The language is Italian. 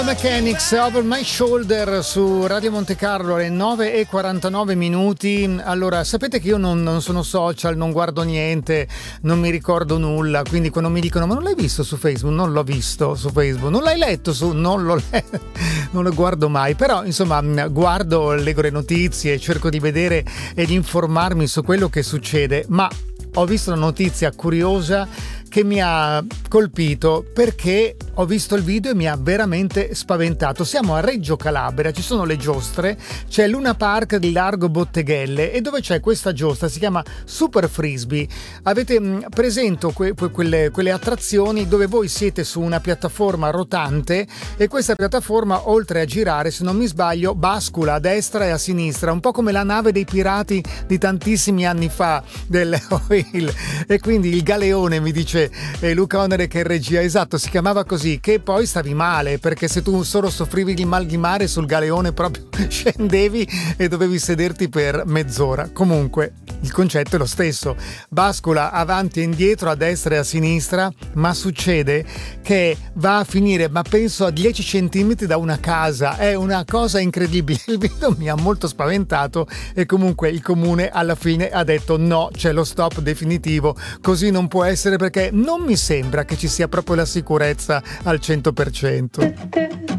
Mechanics, Over My Shoulder su Radio Monte Carlo alle 9:49 minuti. Allora, sapete che io non sono social, non guardo niente, non mi ricordo nulla, quindi quando mi dicono ma non l'hai visto su Facebook? Non l'ho visto su Facebook. Non l'hai letto su? Non lo guardo mai, però insomma guardo, leggo le notizie, cerco di vedere e di informarmi su quello che succede, ma ho visto una notizia curiosa che mi ha colpito perché ho visto il video e mi ha veramente spaventato. Siamo a Reggio Calabria, ci sono le giostre, c'è Luna Park di Largo Botteghelle e dove c'è questa giostra si chiama Super Frisbee. Avete presente quelle attrazioni dove voi siete su una piattaforma rotante e questa piattaforma, oltre a girare, se non mi sbaglio, bascula a destra e a sinistra, un po' come la nave dei pirati di tantissimi anni fa dell'Oil. E quindi il galeone, mi dice Luca Onere che è in regia, esatto, si chiamava così, che poi stavi male perché se tu solo soffrivi di mal di mare sul galeone proprio scendevi e dovevi sederti per mezz'ora. Comunque il concetto è lo stesso, bascula avanti e indietro, a destra e a sinistra, ma succede che va a finire, ma penso a 10 centimetri da una casa. È una cosa incredibile. Il video mi ha molto spaventato e comunque il comune alla fine ha detto no, c'è lo stop definitivo, così non può essere perché non mi sembra che ci sia proprio la sicurezza al 100%.